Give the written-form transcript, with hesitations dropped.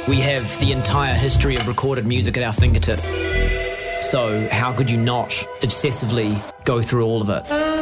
We have the entire history of recorded music at our fingertips. So how could you not obsessively go through all of it?